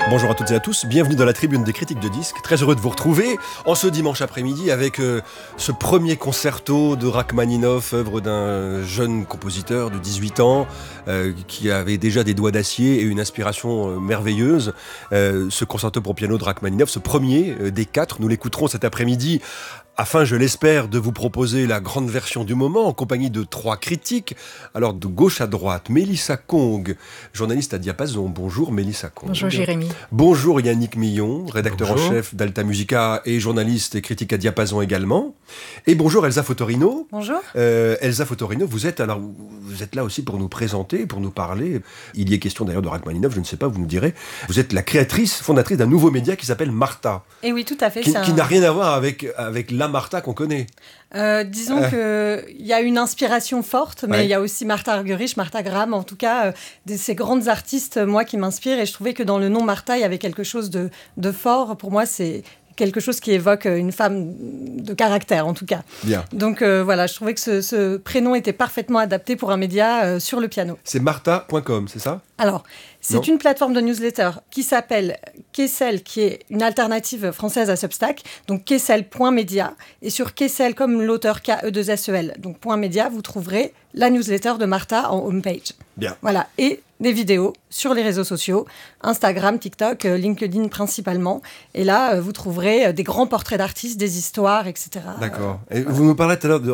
Bonjour à toutes et à tous, bienvenue dans la tribune des critiques de disques. Très heureux de vous retrouver en ce dimanche après-midi avec ce premier concerto de Rachmaninov, œuvre d'un jeune compositeur de 18 ans qui avait déjà des doigts d'acier et une inspiration merveilleuse. Ce concerto pour piano de Rachmaninov, ce premier des 4, nous l'écouterons cet après-midi afin, je l'espère, de vous proposer la grande version du moment en compagnie de 3 critiques. Alors, de gauche à droite, Mélissa Kong, journaliste à Diapason. Bonjour Mélissa Kong. Bonjour Jérémy. Bonjour Yannick Millon, rédacteur Bonjour. en chef d'Alta Musica et journaliste et critique à Diapason également. Et bonjour Elsa Fotorino. Bonjour. Elsa Fotorino, vous êtes là aussi pour nous présenter, pour nous parler. Il y est question d'ailleurs de Rachmaninov, je ne sais pas, vous nous direz. Vous êtes la fondatrice d'un nouveau média qui s'appelle Martha. Et oui, tout à fait. Qui n'a rien à voir avec la Martha qu'on connaît. Disons qu'il y a une inspiration forte, mais il y a aussi Martha Argerich, Martha Graham, en tout cas, ces grandes artistes, moi, qui m'inspirent. Et je trouvais que dans le nom Martha, il y avait quelque chose de fort. Pour moi, c'est quelque chose qui évoque une femme de caractère, en tout cas. Bien. Donc voilà, je trouvais que ce prénom était parfaitement adapté pour un média sur le piano. C'est martha.com, c'est ça ? Alors, c'est une plateforme de newsletter qui s'appelle Kessel, qui est une alternative française à Substack, donc kessel.media. Et sur Kessel, comme l'auteur K-E-2-S-E-L, donc .media, vous trouverez la newsletter de Martha en homepage. Bien. Voilà, et des vidéos sur les réseaux sociaux, Instagram, TikTok, LinkedIn principalement. Et là, vous trouverez des grands portraits d'artistes, des histoires, etc. D'accord. Et vous nous parlez tout à l'heure,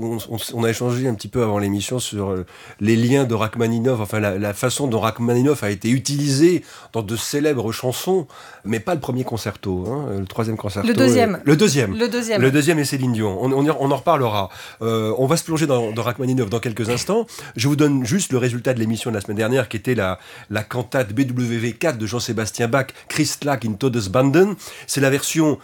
on a échangé un petit peu avant l'émission sur les liens de Rachmaninov, enfin la façon dont Rachmaninov a été utilisé dans de célèbres chansons, mais pas le premier concerto, le 3e concerto. Le deuxième. Le deuxième. Le deuxième et Céline Dion. On en reparlera. On va se plonger dans Rachmaninov dans quelques instants. Je vous donne juste le résultat de l'émission de la semaine dernière, qui était la cantate BWV 4 de Jean-Sébastien Bach, Christlag in Todesbanden. C'est la version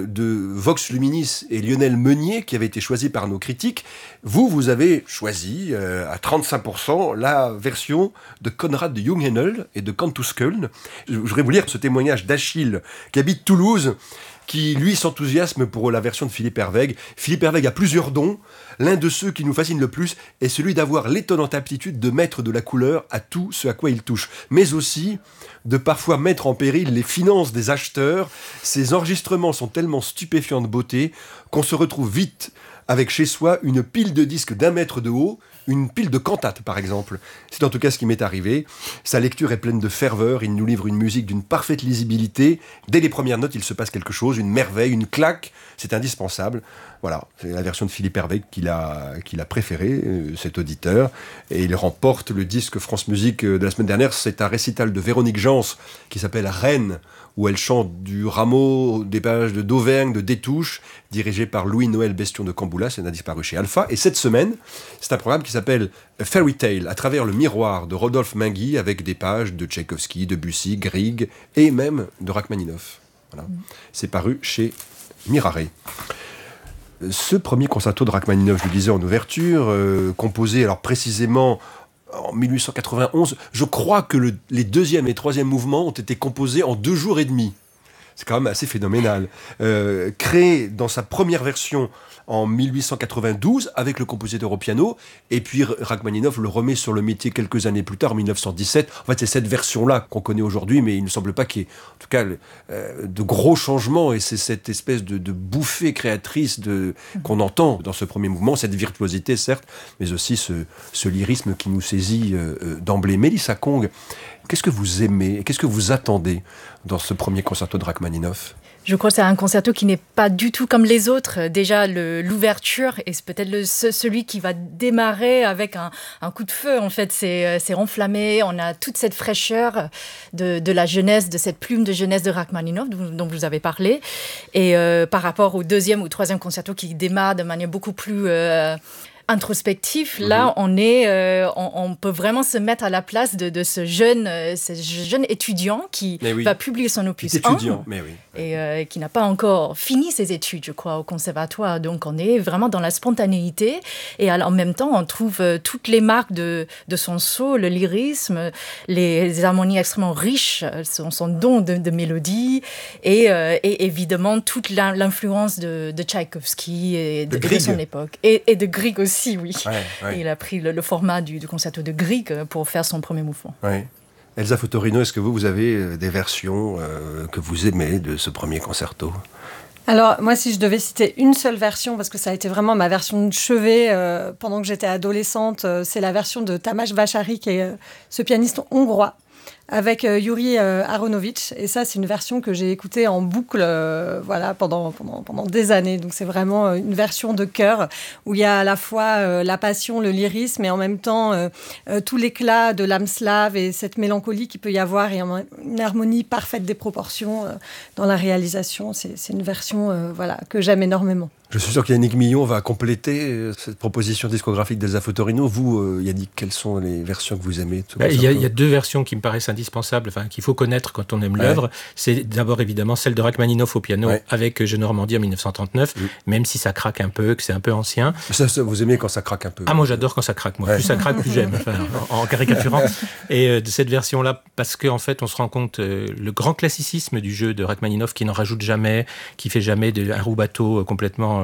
de Vox Luminis et Lionel Meunier qui avait été choisie par nos critiques. Vous avez choisi à 35% la version de Konrad de Jungheinel et de Cantus Köln. Je voudrais vous lire ce témoignage d'Achille qui habite Toulouse, qui, lui, s'enthousiasme pour la version de Philippe Hervègue. Philippe Hervègue a plusieurs dons. L'un de ceux qui nous fascine le plus est celui d'avoir l'étonnante aptitude de mettre de la couleur à tout ce à quoi il touche, mais aussi de parfois mettre en péril les finances des acheteurs. Ses enregistrements sont tellement stupéfiants de beauté qu'on se retrouve vite avec chez soi une pile de disques d'1 mètre de haut, une pile de cantates par exemple. C'est en tout cas ce qui m'est arrivé. Sa lecture est pleine de ferveur, il nous livre une musique d'une parfaite lisibilité. Dès les premières notes, il se passe quelque chose, une merveille, une claque, c'est indispensable. Voilà, c'est la version de Philippe Hervègue qu'il a préférée, cet auditeur, et il remporte le disque France Musique de la semaine dernière. C'est un récital de Véronique Jans qui s'appelle Rennes, où elle chante du Rameau, des pages de d'Auvergne, de Détouche, dirigé par Louis-Noël Bestion de Camboula, c'est un disparu chez Alpha. Et cette semaine, c'est un programme qui s'appelle Fairy Tale, à travers le miroir de Rodolphe Mingui, avec des pages de Tchaïkovski, de Debussy, Grieg, et même de Rachmaninov. Voilà. C'est paru chez Mirare. Ce premier concerto de Rachmaninov, je le disais en ouverture, composé alors précisément en 1891, je crois que les 2e et 3e mouvements ont été composés en 2 jours et demi. C'est quand même assez phénoménal. Créé dans sa première version en 1892 avec le compositeur au piano, et puis Rachmaninov le remet sur le métier quelques années plus tard, en 1917. En fait, c'est cette version-là qu'on connaît aujourd'hui, mais il ne semble pas qu'il y ait, en tout cas, de gros changements, et c'est cette espèce de bouffée créatrice qu'on entend dans ce premier mouvement, cette virtuosité, certes, mais aussi ce lyrisme qui nous saisit d'emblée. Mélissa Kong, qu'est-ce que vous aimez et qu'est-ce que vous attendez dans ce premier concerto de Rachmaninov ? Je crois que c'est un concerto qui n'est pas du tout comme les autres. Déjà, l'ouverture, et c'est peut-être celui qui va démarrer avec un coup de feu. En fait, c'est enflammé. On a toute cette fraîcheur de la jeunesse, de cette plume de jeunesse de Rachmaninov dont vous avez parlé. Et par rapport au 2e ou 3e concerto qui démarre de manière beaucoup plus introspectif, là, on peut vraiment se mettre à la place de ce jeune étudiant qui va publier son opus 1 et qui n'a pas encore fini ses études, je crois, au conservatoire. Donc, on est vraiment dans la spontanéité et en même temps, on trouve toutes les marques de son sceau, le lyrisme, les harmonies extrêmement riches, son don de mélodie et évidemment toute l'influence de Tchaïkovski et de son époque. Et de Grieg aussi. Oui. Ouais. Il a pris le format du concerto de Grieg pour faire son premier mouvement. Ouais. Elsa Fotorino, est-ce que vous avez des versions que vous aimez de ce premier concerto ? Alors, moi, si je devais citer une seule version, parce que ça a été vraiment ma version de chevet pendant que j'étais adolescente, c'est la version de Tamás Vásary, qui est ce pianiste hongrois, avec Yuri Aronovitch. Et ça, c'est une version que j'ai écoutée en boucle pendant des années. Donc, c'est vraiment une version de chœur où il y a à la fois la passion, le lyrisme, et en même temps tout l'éclat de l'âme slave et cette mélancolie qu'il peut y avoir, et une harmonie parfaite des proportions dans la réalisation. C'est une version que j'aime énormément. Je suis sûr qu'Yannick Millon va compléter cette proposition discographique d'Elsa Fotorino. Vous, Yannick, quelles sont les versions que vous aimez ? Il y a deux versions qui me paraissent indispensables, qu'il faut connaître quand on aime l'œuvre. C'est d'abord évidemment celle de Rachmaninoff au piano avec Je Normandie en 1939, même si ça craque un peu, que c'est un peu ancien. Ça, vous aimez quand ça craque un peu ? Ah, moi j'adore quand ça craque. Plus ça craque, plus j'aime, en caricaturant. Et de cette version-là, parce qu'en fait on se rend compte le grand classicisme du jeu de Rachmaninoff, qui n'en rajoute jamais, qui fait jamais un rubato complètement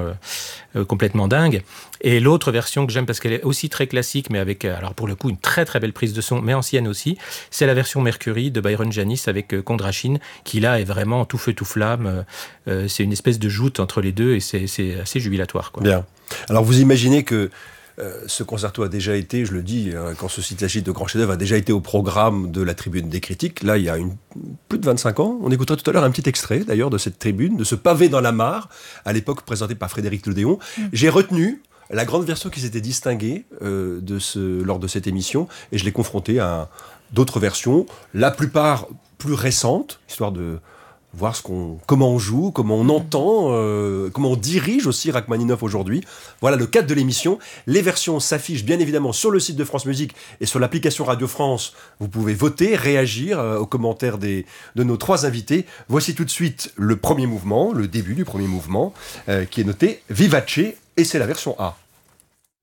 dingue. Et l'autre version que j'aime, parce qu'elle est aussi très classique, mais avec, alors pour le coup, une très très belle prise de son, mais ancienne aussi, c'est la version Mercury de Byron Janis avec Kondrachin, qui là est vraiment tout feu tout flamme. C'est une espèce de joute entre les deux, et c'est assez jubilatoire, quoi. Bien. Alors vous imaginez que ce concerto a déjà été, je le dis, quand ceci s'agit de grands chefs-d'œuvre, a déjà été au programme de la Tribune des critiques. Là, il y a plus de 25 ans. On écoutera tout à l'heure un petit extrait, d'ailleurs, de cette tribune, de ce pavé dans la mare, à l'époque présenté par Frédéric Lodéon. J'ai retenu la grande version qui s'était distinguée lors de cette émission, et je l'ai confrontée à d'autres versions, la plupart plus récentes, histoire de voir comment on joue, comment on entend, comment on dirige aussi Rachmaninoff aujourd'hui. Voilà le cadre de l'émission. Les versions s'affichent bien évidemment sur le site de France Musique et sur l'application Radio France. Vous pouvez voter, réagir aux commentaires de nos trois invités. Voici tout de suite le premier mouvement, le début du premier mouvement, qui est noté Vivace, et c'est la version A.